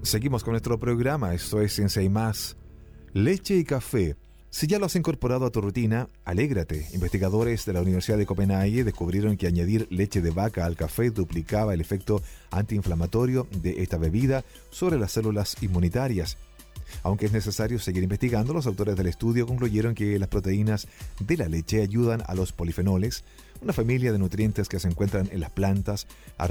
Seguimos con nuestro programa, esto es Ciencia y Más. Leche y café. Si ya lo has incorporado a tu rutina, alégrate. Investigadores de la Universidad de Copenhague descubrieron que añadir leche de vaca al café duplicaba el efecto antiinflamatorio de esta bebida sobre las células inmunitarias. Aunque es necesario seguir investigando, los autores del estudio concluyeron que las proteínas de la leche ayudan a los polifenoles, una familia de nutrientes que se encuentran en las plantas,